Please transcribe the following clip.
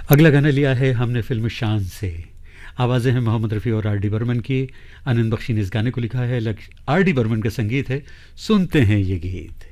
अगला गाना लिया है हमने फिल्म शान से। आवाज़ें हैं मोहम्मद रफ़ी और आर डी बर्मन की। आनंद बख्शी ने इस गाने को लिखा है। आर डी बर्मन का संगीत है। सुनते हैं ये गीत।